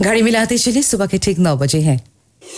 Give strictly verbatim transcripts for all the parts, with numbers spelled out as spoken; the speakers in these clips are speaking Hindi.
घड़ी मिलाते चलिए, सुबह के ठीक नौ बजे हैं।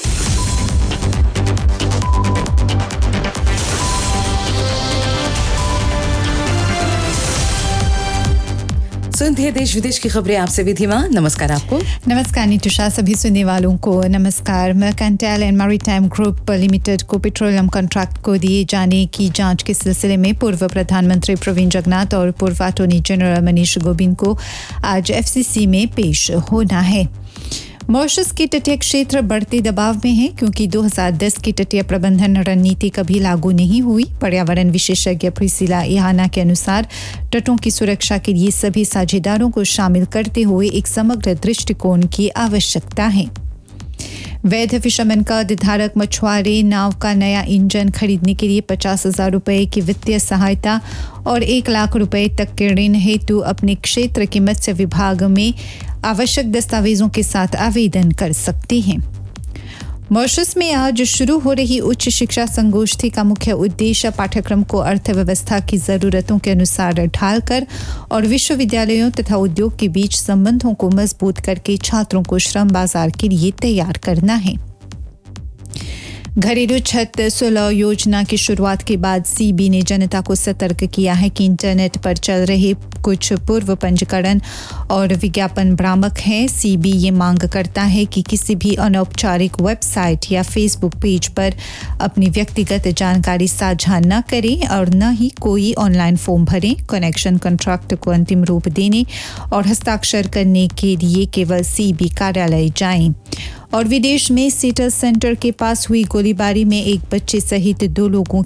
सुनते हैं देश विदेश की खबरें आपसे विधिमा। नमस्कार आपको। नमस्कार नितुषा, सभी सुनने वालों को नमस्कार। Mercantile and maritime group limited को पेट्रोलियम कॉन्ट्रैक्ट को दिए जाने की जांच के सिलसिले में पूर्व प्रधानमंत्री प्रवीण जगन्नाथ और पूर्व अटॉर्नी जनरल मनीष गोबिंद को आज एफसीसी में पेश होना है। मॉरिशस के तटीय क्षेत्र बढ़ते दबाव में है क्योंकि दो हज़ार दस की तटीय प्रबंधन रणनीति कभी लागू नहीं हुई। पर्यावरण विशेषज्ञ प्रिसिला इहाना के अनुसार तटों की सुरक्षा के लिए सभी साझेदारों को शामिल करते हुए एक समग्र दृष्टिकोण की आवश्यकता है। वैध फिशरमैन का निर्धारक मछुआरे नाव का नया इंजन खरीदने के लिए पचास हजार रुपये की वित्तीय सहायता और एक लाख रुपए तक के ऋण हेतु अपने क्षेत्र के मत्स्य विभाग में आवश्यक दस्तावेजों के साथ आवेदन कर सकते हैं। मॉरिशस में आज शुरू हो रही उच्च शिक्षा संगोष्ठी का मुख्य उद्देश्य पाठ्यक्रम को अर्थव्यवस्था की जरूरतों के अनुसार ढालकर और विश्वविद्यालयों तथा उद्योग के बीच संबंधों को मजबूत करके छात्रों को श्रम बाजार के लिए तैयार करना है। घरेलू छत सुलह योजना की शुरुआत के बाद सीबी ने जनता को सतर्क किया है कि इंटरनेट पर चल रहे कुछ पूर्व पंजीकरण और विज्ञापन भ्रामक हैं। सीबी ये मांग करता है कि किसी भी अनौपचारिक वेबसाइट या फेसबुक पेज पर अपनी व्यक्तिगत जानकारी साझा न करें और न ही कोई ऑनलाइन फॉर्म भरें। कनेक्शन कॉन्ट्रैक्ट को अंतिम रूप देने और हस्ताक्षर करने के लिए केवल सीबी कार्यालय जाएं। और विदेश में सीटल सेंटर के पास हुई गोलीबारी में एक बच्चे सहित दो लोगों